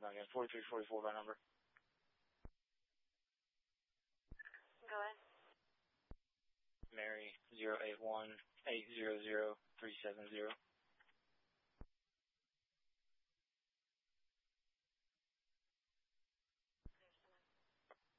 down again. 4344 by number. Go ahead. Mary 081-800-370.